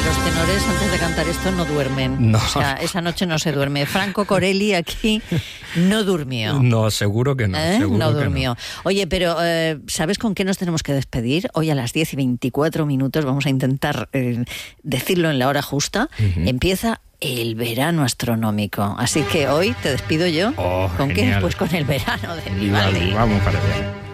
los tenores antes de cantar esto no duermen. No. O sea, esa noche no se duerme. Franco Corelli aquí no durmió. No, seguro que no. Seguro no que durmió. no. Oye, pero ¿sabes con qué nos tenemos que despedir? Hoy a las 10:24 vamos a intentar decirlo en la hora justa. Empieza el verano astronómico. Así que hoy te despido yo. Oh, ¿Con genial. qué? Pues con el verano de Vivaldi, Vivaldi. vamos para allá.